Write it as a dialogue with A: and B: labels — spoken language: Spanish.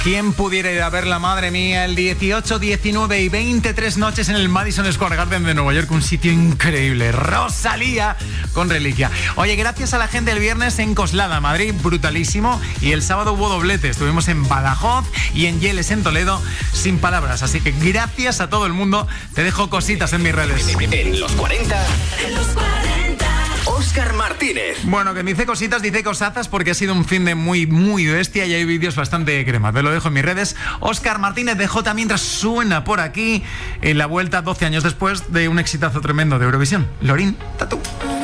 A: ¿Quién pudiera ir a verla, madre mía, el 18, 19 y 23 noches en el Madison Square Garden de Nueva York? Un sitio increíble. Rosalía con Reliquia. Oye, gracias a la gente el viernes en Coslada, Madrid, brutalísimo. Y el sábado hubo doblete. Estuvimos en Badajoz y en Yeles, en Toledo, sin palabras. Así que gracias a todo el mundo. Te dejo cositas en mis redes.
B: En los 40... Óscar Martínez.
A: Bueno, que dice cositas, dice cosazas, porque ha sido un fin de muy, muy bestia y hay vídeos bastante crema. Te lo dejo en mis redes. Óscar Martínez de J mientras suena por aquí en la vuelta 12 años después de un exitazo tremendo de Eurovisión. Lorín Tatú.